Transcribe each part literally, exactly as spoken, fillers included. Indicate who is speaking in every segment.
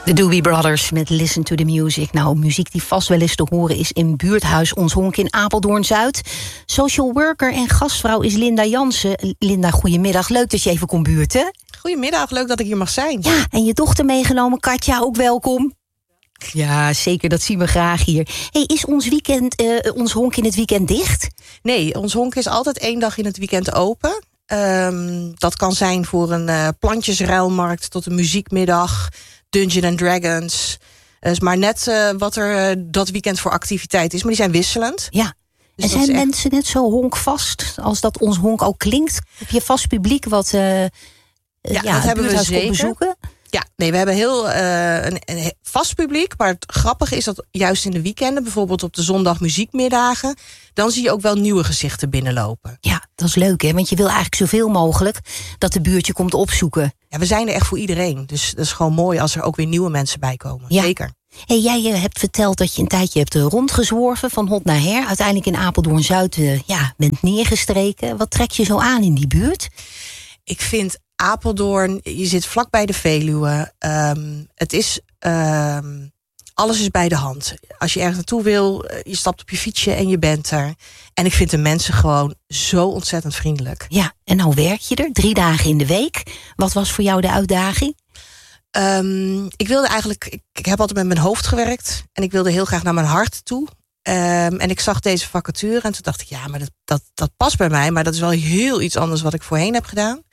Speaker 1: De Doobie Brothers met Listen to the Music. Nou, muziek die vast wel eens te horen is in buurthuis Ons Honk in Apeldoorn-Zuid. Social worker en gastvrouw is Linda Jansen. Linda, goedemiddag. Leuk dat je even komt buurten.
Speaker 2: Goedemiddag, leuk dat ik hier mag zijn.
Speaker 1: Ja, en je dochter meegenomen, Katja, ook welkom. Ja, zeker, dat zien we graag hier. Hey, is ons, weekend, uh, ons honk in het weekend dicht?
Speaker 2: Nee, ons honk is altijd één dag in het weekend open. Um, dat kan zijn voor een uh, plantjesruilmarkt tot een muziekmiddag, Dungeons and Dragons. Uh, is maar net uh, wat er uh, dat weekend voor activiteit is. Maar die zijn wisselend.
Speaker 1: Ja. Dus en zijn echt... mensen net zo honkvast als dat ons honk ook klinkt? Heb je vast publiek wat uh, ja, ja,
Speaker 2: dat hebben we zeker.
Speaker 1: Bezoeken?
Speaker 2: Ja, nee, we hebben heel uh, een, een vast publiek. Maar het grappige is dat juist in de weekenden, bijvoorbeeld op de zondag muziekmiddagen, dan zie je ook wel nieuwe gezichten binnenlopen.
Speaker 1: Ja, dat is leuk, hè? Want je wil eigenlijk zoveel mogelijk dat de buurt je komt opzoeken.
Speaker 2: Ja, we zijn er echt voor iedereen. Dus dat is gewoon mooi als er ook weer nieuwe mensen bij komen.
Speaker 1: Ja.
Speaker 2: Zeker.
Speaker 1: Hey, jij hebt verteld dat je een tijdje hebt rondgezworven van hot naar her. Uiteindelijk in Apeldoorn-Zuid uh, ja, bent neergestreken. Wat trek je zo aan in die buurt?
Speaker 2: Ik vind Apeldoorn, je zit vlak bij de Veluwe. Um, het is, um, alles is bij de hand. Als je ergens naartoe wil, je stapt op je fietsje en je bent er. En ik vind de mensen gewoon zo ontzettend vriendelijk.
Speaker 1: Ja, en nou werk je er drie dagen in de week. Wat was voor jou de uitdaging?
Speaker 2: Um, ik wilde eigenlijk, ik, ik heb altijd met mijn hoofd gewerkt. En ik wilde heel graag naar mijn hart toe. Um, en ik zag deze vacature en toen dacht ik, ja, maar dat, dat, dat past bij mij. Maar dat is wel heel iets anders wat ik voorheen heb gedaan.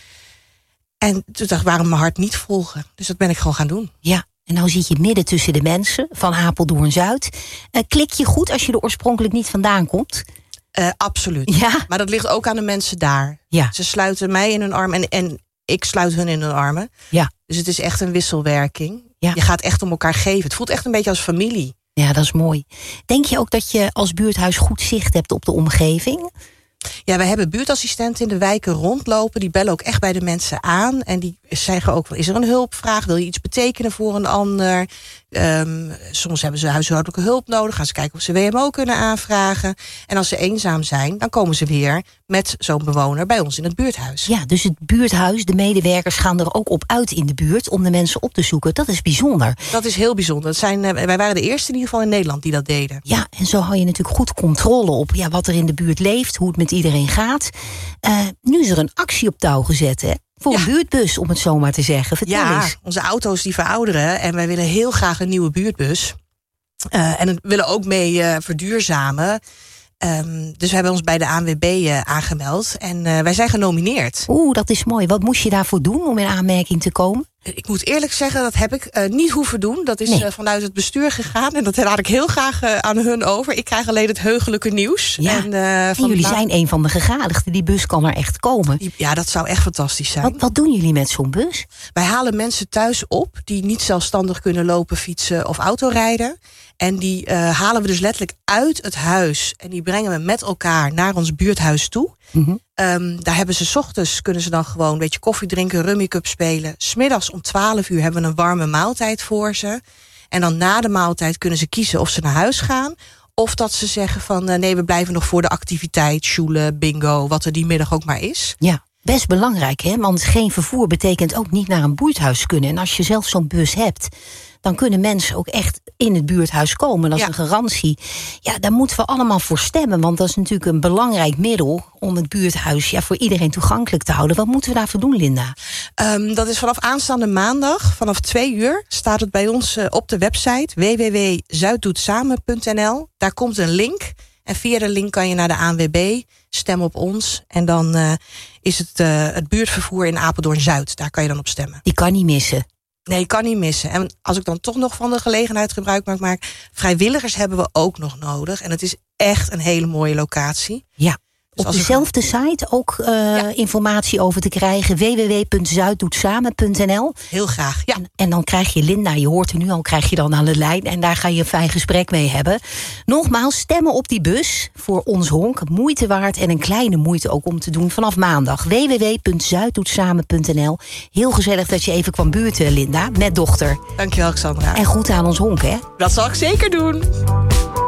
Speaker 2: En toen dacht ik, waarom mijn hart niet volgen? Dus dat ben ik gewoon gaan doen.
Speaker 1: Ja, en nou zit je midden tussen de mensen van Apeldoorn-Zuid. Uh, klik je goed als je er oorspronkelijk niet vandaan komt?
Speaker 2: Uh, absoluut.
Speaker 1: Ja?
Speaker 2: Maar dat ligt ook aan de mensen daar.
Speaker 1: Ja.
Speaker 2: Ze sluiten mij in hun armen en, en ik sluit hun in hun armen.
Speaker 1: Ja.
Speaker 2: Dus het is echt een wisselwerking.
Speaker 1: Ja.
Speaker 2: Je gaat echt om elkaar geven. Het voelt echt een beetje als familie.
Speaker 1: Ja, dat is mooi. Denk je ook dat je als buurthuis goed zicht hebt op de omgeving?
Speaker 2: Ja, wij hebben buurtassistenten in de wijken rondlopen. Die bellen ook echt bij de mensen aan. En die zeggen ook, is er een hulpvraag? Wil je iets betekenen voor een ander? Um, soms hebben ze huishoudelijke hulp nodig. Gaan ze kijken of ze W M O kunnen aanvragen. En als ze eenzaam zijn, dan komen ze weer met zo'n bewoner bij ons in het buurthuis.
Speaker 1: Ja, dus het buurthuis, de medewerkers gaan er ook op uit in de buurt om de mensen op te zoeken. Dat is bijzonder.
Speaker 2: Dat is heel bijzonder. Dat zijn, uh, wij waren de eerste in ieder geval in Nederland die dat deden.
Speaker 1: Ja, en zo hou je natuurlijk goed controle op ja, wat er in de buurt leeft, hoe het met iedereen gaat. Uh, nu is er een actie op touw gezet, hè? Voor ja. een buurtbus, om het zo maar te zeggen. Vertel
Speaker 2: ja,
Speaker 1: eens.
Speaker 2: Onze auto's die verouderen en wij willen heel graag een nieuwe buurtbus. Uh, en we willen ook mee uh, verduurzamen. Um, dus we hebben ons bij de A N W B uh, aangemeld. En uh, wij zijn genomineerd.
Speaker 1: Oeh, dat is mooi. Wat moest je daarvoor doen om in aanmerking te komen?
Speaker 2: Ik moet eerlijk zeggen, dat heb ik uh, niet hoeven doen. Dat is nee. uh, vanuit het bestuur gegaan. En dat laat ik heel graag uh, aan hun over. Ik krijg alleen het heugelijke nieuws.
Speaker 1: Ja.
Speaker 2: En, uh,
Speaker 1: en jullie
Speaker 2: van,
Speaker 1: zijn een van de gegadigden. Die bus kan er echt komen.
Speaker 2: Die, ja, dat zou echt fantastisch zijn.
Speaker 1: Wat, wat doen jullie met zo'n bus?
Speaker 2: Wij halen mensen thuis op die niet zelfstandig kunnen lopen, fietsen of autorijden. En die uh, halen we dus letterlijk uit het huis. En die brengen we met elkaar naar ons buurthuis toe.
Speaker 1: Mm-hmm.
Speaker 2: Um, daar hebben ze 's ochtends, kunnen ze dan gewoon een beetje koffie drinken, Rummy Cup spelen. 'S middags om twaalf uur hebben we een warme maaltijd voor ze. En dan na de maaltijd kunnen ze kiezen of ze naar huis gaan. Of dat ze zeggen van uh, nee, we blijven nog voor de activiteit, sjoelen, bingo, wat er die middag ook maar is.
Speaker 1: Ja. Best belangrijk, hè? Want geen vervoer betekent ook niet naar een buurthuis kunnen. En als je zelf zo'n bus hebt, dan kunnen mensen ook echt in het buurthuis komen. Dat is ja. een garantie. Ja, daar moeten we allemaal voor stemmen. Want dat is natuurlijk een belangrijk middel om het buurthuis ja, voor iedereen toegankelijk te houden. Wat moeten we daarvoor doen, Linda?
Speaker 2: Um, dat is vanaf aanstaande maandag, vanaf twee uur, staat het bij ons uh, op de website w w w punt zuiddoetsamen punt n l. Daar komt een link. En via de link kan je naar de A N W B, stem op ons. En dan uh, is het, uh, het buurtvervoer in Apeldoorn-Zuid. Daar kan je dan op stemmen.
Speaker 1: Die kan niet missen.
Speaker 2: Nee, kan niet missen. En als ik dan toch nog van de gelegenheid gebruik mag maken, vrijwilligers hebben we ook nog nodig. En het is echt een hele mooie locatie.
Speaker 1: Ja.
Speaker 2: Dus
Speaker 1: op dezelfde ik... site ook uh, ja. informatie over te krijgen. w w w punt zuiddoetsamen punt n l.
Speaker 2: Heel graag, ja.
Speaker 1: En, en dan krijg je Linda, je hoort er nu al, krijg je dan aan de lijn. En daar ga je een fijn gesprek mee hebben. Nogmaals, stemmen op die bus voor ons honk. Moeite waard en een kleine moeite ook om te doen vanaf maandag. w w w punt zuiddoetsamen punt n l. Heel gezellig dat je even kwam buurten, Linda, met dochter.
Speaker 2: Dankjewel, Alexandra.
Speaker 1: En goed aan ons honk, hè?
Speaker 2: Dat zal ik zeker doen.